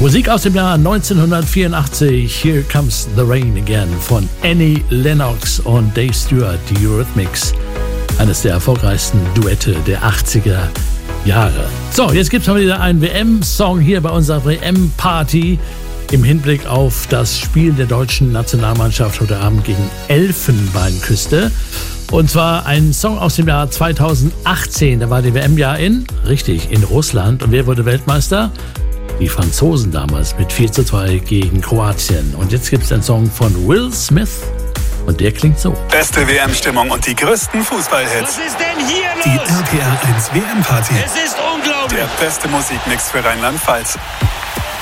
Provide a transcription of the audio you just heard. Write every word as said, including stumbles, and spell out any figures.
Musik aus dem Jahr neunzehnhundertvierundachtzig. Here Comes the Rain Again von Annie Lennox und Dave Stewart, die Eurythmics. Eines der erfolgreichsten Duette der achtziger Jahre. So, jetzt gibt es mal wieder einen W M-Song hier bei unserer W M-Party im Hinblick auf das Spiel der deutschen Nationalmannschaft heute Abend gegen Elfenbeinküste. Und zwar ein Song aus dem Jahr zweitausendachtzehn. Da war die W M ja in, richtig, in Russland. Und wer wurde Weltmeister? Die Franzosen damals mit vier zu zwei gegen Kroatien. Und jetzt gibt es einen Song von Will Smith und der klingt so. Beste W M-Stimmung und die größten Fußballhits. Was ist denn hier los? Die R P R eins W M-Party. Es ist unglaublich. Der beste Musikmix für Rheinland-Pfalz.